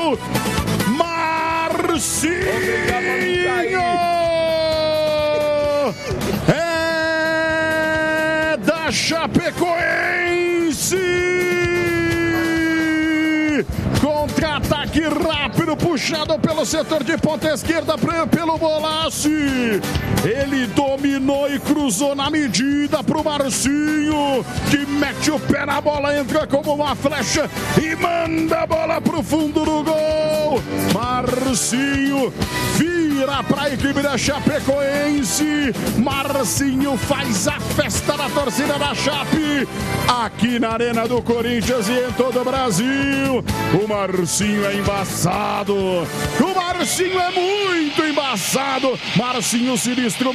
Marcinho! É da Chapecoense! Contra-ataque rápido, puxado pelo setor de ponta esquerda pelo Bolassi. Ele dominou e cruzou na medida pro Marcinho, que mete o pé na bola, entra como uma flecha e manda a bola pro fundo do gol. Marcinho vira pra equipe da Chapecoense. Marcinho faz a festa da torcida da Chape aqui na Arena do Corinthians e em todo o Brasil. O Marcinho é embaçado. O Marcinho é muito embaçado. Marcinho sinistro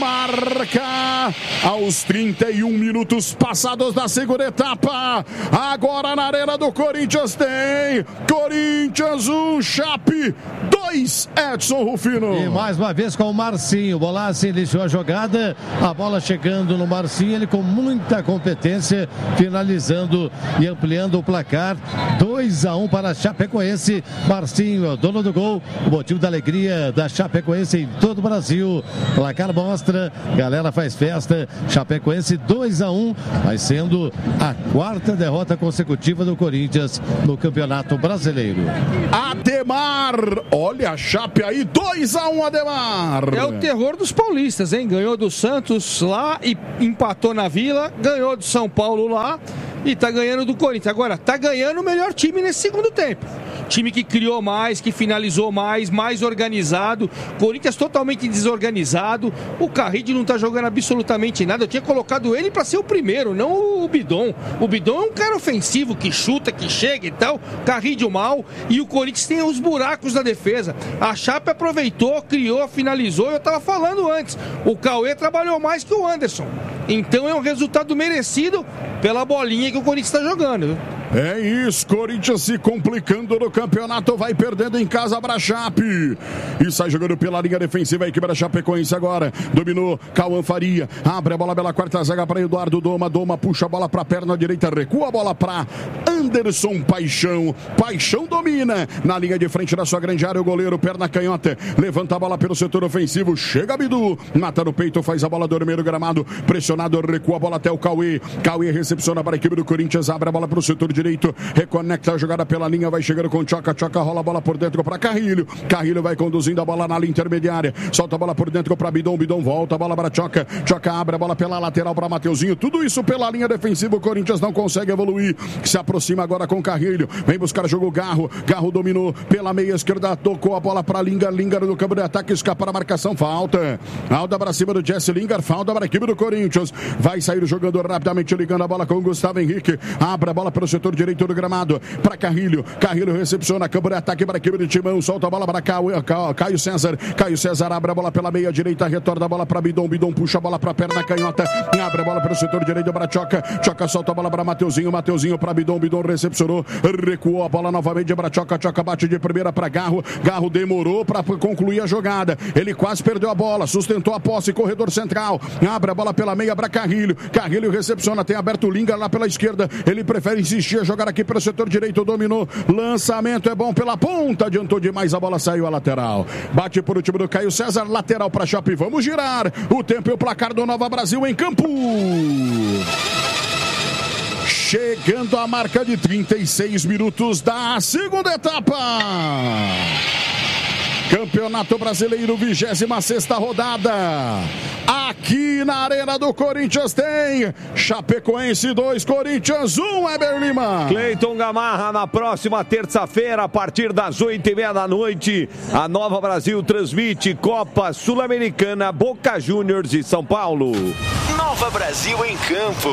marca aos 31 minutos passados da segunda etapa. Agora na Arena do Corinthians tem Corinthians 1, Chape 2, Edson Rufino. E mais uma vez com o Marcinho. Bolassi iniciou a jogada, a bola chegando no Marcinho, ele com muita competência, finalizando e ampliando o placar. 2-1 para a Chapecoense. Marcinho é o dono do gol, o motivo da alegria da Chapecoense em todo o Brasil. Placar mostra, galera faz festa. Chapecoense 2-1, vai sendo a quarta derrota consecutiva do Corinthians no Campeonato Brasileiro. Ademar, olha a Chape aí, 2-1, Ademar. É o terror dos paulistas, hein? Ganhou do Santos lá e empatou na Vila, ganhou do São Paulo lá e tá ganhando do Corinthians. Agora, tá ganhando o melhor time nesse segundo tempo. Time que criou mais, que finalizou mais organizado. Corinthians totalmente desorganizado. O Carrillo não tá jogando absolutamente nada. Eu tinha colocado ele para ser o primeiro, não o Bidon. O Bidon é um cara ofensivo, que chuta, que chega e tal. Carrillo mal. E o Corinthians tem os buracos na defesa. A Chape aproveitou, criou, finalizou. Eu tava falando antes. O Cauê trabalhou mais que o Anderson. Então é um resultado merecido pela bolinha que o Corinthians está jogando, viu? É isso, Corinthians se complicando no campeonato, vai perdendo em casa para a Chape. E sai jogando pela linha defensiva a equipe da Chapecoense agora. Dominou Cauã Faria, abre a bola pela quarta zaga para Eduardo Doma. Doma puxa a bola para a perna direita, recua a bola para Anderson Paixão. Paixão domina na linha de frente da sua grande área, o goleiro, perna canhota, levanta a bola pelo setor ofensivo, chega Bidu, mata no peito, faz a bola do meio do gramado, pressionado, recua a bola até o Cauê. Cauê recepciona para a equipe do Corinthians, abre a bola para o setor direito, reconecta a jogada pela linha, vai chegando com Tchoca, Tchoca rola a bola por dentro para Carrilho, Carrilho vai conduzindo a bola na linha intermediária, solta a bola por dentro para Bidon, Bidon volta a bola para Tchoca, Tchoca abre a bola pela lateral para Mateuzinho, tudo isso pela linha defensiva, o Corinthians não consegue evoluir, se aproxima agora com Carrilho, vem buscar jogo Garro, Garro dominou pela meia esquerda, tocou a bola para Lingard, Lingard no campo de ataque, escapa a marcação, falta para cima do Jesse Lingard, falta para a equipe do Corinthians, vai sair jogando rapidamente, ligando a bola com o Gustavo Henrique, abre a bola pelo setor direito do gramado, para Carrilho, Carrilho recepciona, campo de ataque para a equipe de Timão, solta a bola para Caio César, Caio César abre a bola pela meia direita, retorna a bola para Bidon, Bidon puxa a bola para a perna canhota, abre a bola pelo setor direito para Tchoca, Tchoca solta a bola para Mateuzinho, Mateuzinho para Bidon, Bidon recepcionou, recuou a bola novamente para Tchoca, Tchoca bate de primeira para Garro, Garro demorou para concluir a jogada, ele quase perdeu a bola, sustentou a posse, corredor central, abre a bola pela meia para Carrilho, Carrilho recepciona, tem aberto o Lingard lá pela esquerda, ele prefere insistir a jogar aqui pelo setor direito, dominou, lançamento é bom pela ponta, adiantou demais, a bola saiu a lateral, bate por último do Caio César, lateral para Chape, vamos girar, o tempo e o placar do Nova Brasil em campo. Chegando a marca de 36 minutos da segunda etapa. Campeonato Brasileiro, 26ª rodada. Aqui na Arena do Corinthians tem Chapecoense 2, Corinthians 1, Heber Lima. Cleiton Gamarra, na próxima terça-feira, a partir das 8h30 da noite, a Nova Brasil transmite Copa Sul-Americana, Boca Juniors e São Paulo. Nova Brasil em campo.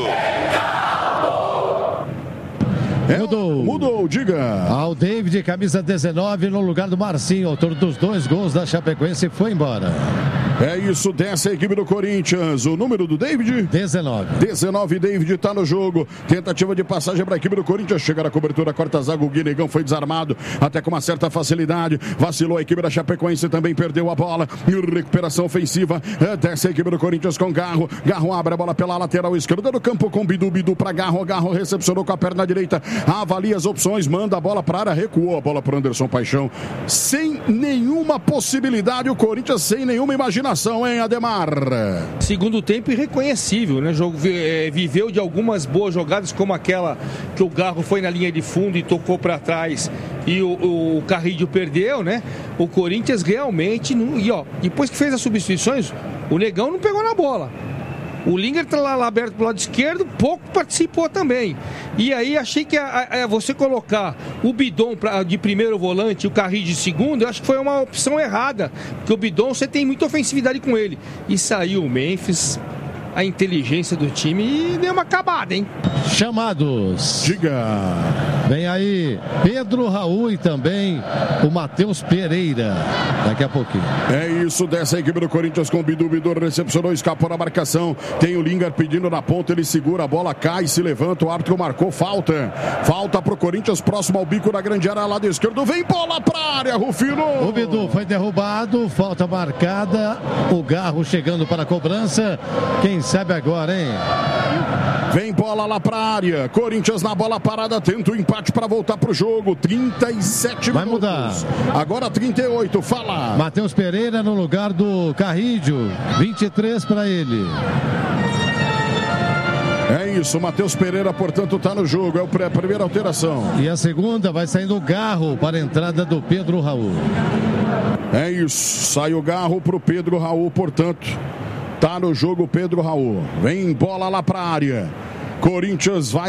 Mudou, diga. Ao David, camisa 19, no lugar do Marcinho, autor dos 2 gols da Chapecoense, foi embora. É isso, desce a equipe do Corinthians. O número do David? 19, David tá no jogo. Tentativa de passagem para a equipe do Corinthians. Chega na cobertura, corta a zaga. O Guinegão foi desarmado até com uma certa facilidade. Vacilou a equipe da Chapecoense, também perdeu a bola. Recuperação ofensiva. Desce a equipe do Corinthians com Garro. Garro abre a bola pela lateral esquerda do campo com Bidu. Bidu para Garro. Garro recepcionou com a perna direita. Avalia as opções, manda a bola para a área, recuou a bola para Anderson Paixão. Sem nenhuma possibilidade, o Corinthians sem nenhuma imaginação, hein, Ademar? Segundo tempo irreconhecível, né? Jogo, viveu de algumas boas jogadas, como aquela que o Garro foi na linha de fundo e tocou para trás e o Carrillo perdeu, né? O Corinthians realmente depois que fez as substituições, o Negão não pegou na bola. O Linger está lá aberto pro lado esquerdo, pouco participou também. E aí achei que você colocar o Bidon de primeiro volante e o Carrillo de segundo, eu acho que foi uma opção errada. Porque o Bidon, você tem muita ofensividade com ele. E saiu o Memphis, a inteligência do time, e deu uma acabada, hein? Chamados. Diga. Vem aí Pedro Raul e também o Matheus Pereira. Daqui a pouquinho. É isso, dessa equipe do Corinthians com o Bidu. Bidu recepcionou, escapou na marcação. Tem o Linger pedindo na ponta, ele segura a bola, cai, se levanta. O árbitro marcou falta. Falta pro Corinthians, próximo ao bico da grande área, lado esquerdo. Vem bola pra área, Rufino. O Bidu foi derrubado, falta marcada. O Garro chegando para a cobrança. Quem sabe agora, hein? Vem bola lá pra área. Corinthians na bola parada, tenta o empate para voltar pro jogo. 37 vai minutos. Mudar. Agora 38, fala. Matheus Pereira no lugar do Carrillo. 23 para ele. É isso, Matheus Pereira, portanto, tá no jogo. É a primeira alteração. E a segunda vai saindo o Garro para a entrada do Pedro Raul. É isso, sai o Garro pro Pedro Raul, portanto. Tá no jogo Pedro Raul. Vem bola lá pra área. Corinthians vai